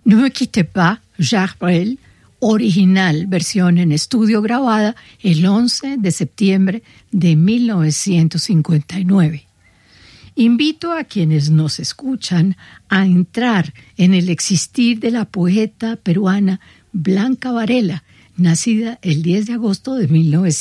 Ne me quitte pas, Jacques Brel, original versión en estudio grabada el 11 de septiembre de 1959. Invito a quienes nos escuchan a entrar en el existir de la poeta peruana Blanca Varela, nacida el 10 de agosto de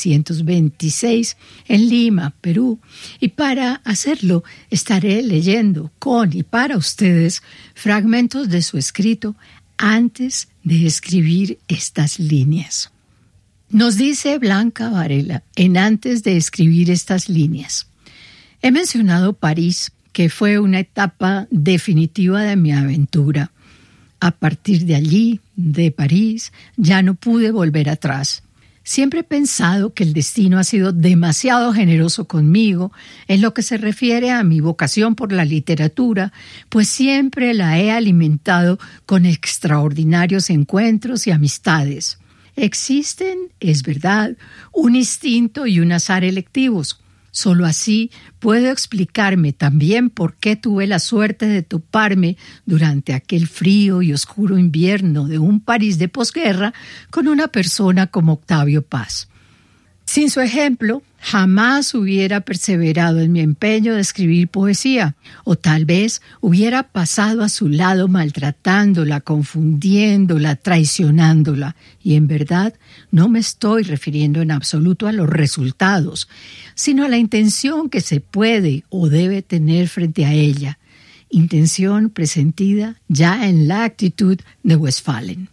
1926 en Lima, Perú. Y para hacerlo estaré leyendo con y para ustedes fragmentos de su escrito antes de escribir estas líneas. Nos dice Blanca Varela en Antes de escribir estas líneas. He mencionado París, que fue una etapa definitiva de mi aventura. A partir de allí, de París, ya no pude volver atrás. Siempre he pensado que el destino ha sido demasiado generoso conmigo en lo que se refiere a mi vocación por la literatura, pues siempre la he alimentado con extraordinarios encuentros y amistades. Existen, es verdad, un instinto y un azar electivos. Solo así puedo explicarme también por qué tuve la suerte de toparme durante aquel frío y oscuro invierno de un París de posguerra con una persona como Octavio Paz. Sin su ejemplo, jamás hubiera perseverado en mi empeño de escribir poesía, o tal vez hubiera pasado a su lado maltratándola, confundiéndola, traicionándola. Y en verdad no me estoy refiriendo en absoluto a los resultados, sino a la intención que se puede o debe tener frente a ella, intención presentida ya en la actitud de Westphalen.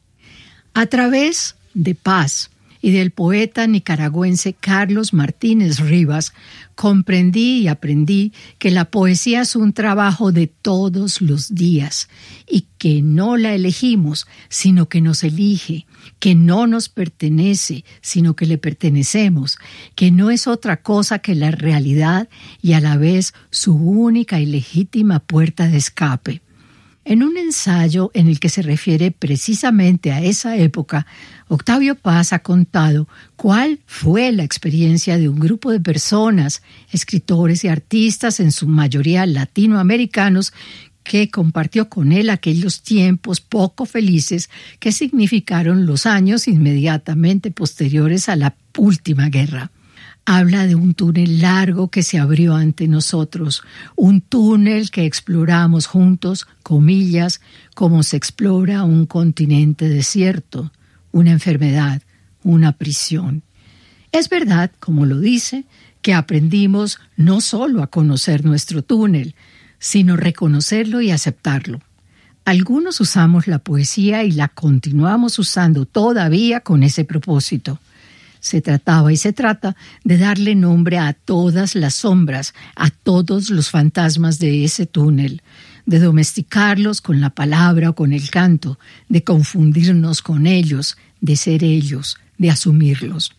A través de Paz y del poeta nicaragüense Carlos Martínez Rivas, comprendí y aprendí que la poesía es un trabajo de todos los días y que no la elegimos, sino que nos elige, que no nos pertenece, sino que le pertenecemos, que no es otra cosa que la realidad y a la vez su única y legítima puerta de escape. En un ensayo en el que se refiere precisamente a esa época, Octavio Paz ha contado cuál fue la experiencia de un grupo de personas, escritores y artistas, en su mayoría latinoamericanos, que compartió con él aquellos tiempos poco felices que significaron los años inmediatamente posteriores a la última guerra. Habla de un túnel largo que se abrió ante nosotros, un túnel que exploramos juntos, comillas, como se explora un continente desierto, una enfermedad, una prisión. Es verdad, como lo dice, que aprendimos no solo a conocer nuestro túnel, sino reconocerlo y aceptarlo. Algunos usamos la poesía y la continuamos usando todavía con ese propósito. Se trataba y se trata de darle nombre a todas las sombras, a todos los fantasmas de ese túnel, de domesticarlos con la palabra o con el canto, de confundirnos con ellos, de ser ellos, de asumirlos.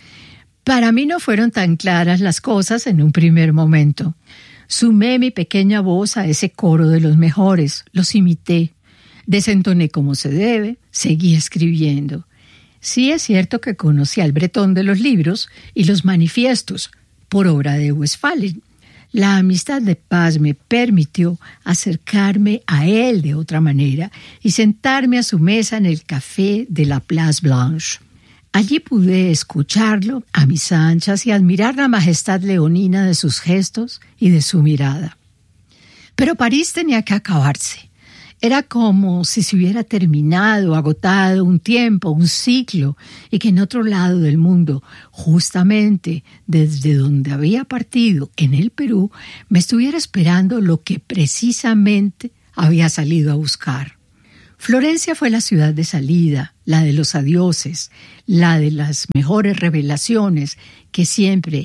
Para mí no fueron tan claras las cosas en un primer momento. Sumé mi pequeña voz a ese coro de los mejores, los imité, desentoné como se debe, seguí escribiendo. Sí es cierto que conocí al Bretón de los libros y los manifiestos, por obra de Westphalen. La amistad de Paz me permitió acercarme a él de otra manera y sentarme a su mesa en el café de la Place Blanche. Allí pude escucharlo a mis anchas y admirar la majestad leonina de sus gestos y de su mirada. Pero París tenía que acabarse. Era como si se hubiera terminado, agotado un tiempo, un ciclo, y que en otro lado del mundo, justamente desde donde había partido, en el Perú, me estuviera esperando lo que precisamente había salido a buscar. Florencia fue la ciudad de salida, la de los adioses, la de las mejores revelaciones, que siempre,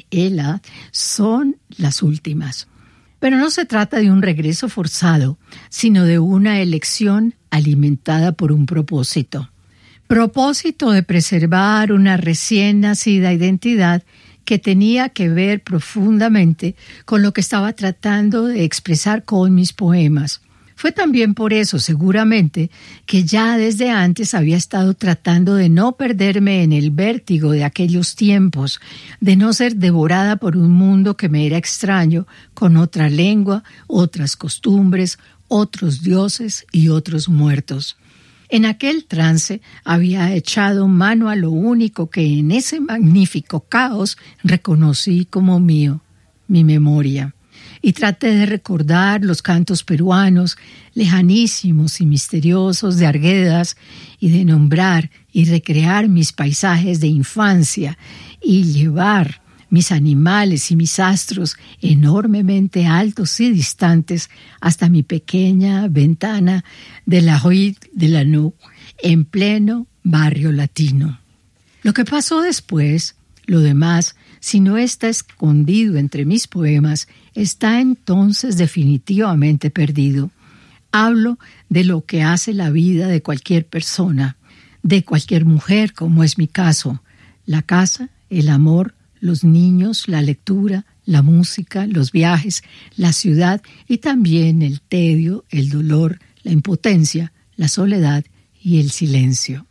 son las últimas. Pero no se trata de un regreso forzado, sino de una elección alimentada por un propósito. Propósito de preservar una recién nacida identidad que tenía que ver profundamente con lo que estaba tratando de expresar con mis poemas. Fue también por eso, seguramente, que ya desde antes había estado tratando de no perderme en el vértigo de aquellos tiempos, de no ser devorada por un mundo que me era extraño, con otra lengua, otras costumbres, otros dioses y otros muertos. En aquel trance había echado mano a lo único que en ese magnífico caos reconocí como mío, mi memoria. Y traté de recordar los cantos peruanos, lejanísimos y misteriosos de Arguedas, y de nombrar y recrear mis paisajes de infancia, y llevar mis animales y mis astros enormemente altos y distantes hasta mi pequeña ventana de la Rue de Lannou, en pleno barrio latino. Lo que pasó después, lo demás, si no está escondido entre mis poemas, está entonces definitivamente perdido. Hablo de lo que hace la vida de cualquier persona, de cualquier mujer, como es mi caso: la casa, el amor, los niños, la lectura, la música, los viajes, la ciudad y también el tedio, el dolor, la impotencia, la soledad y el silencio.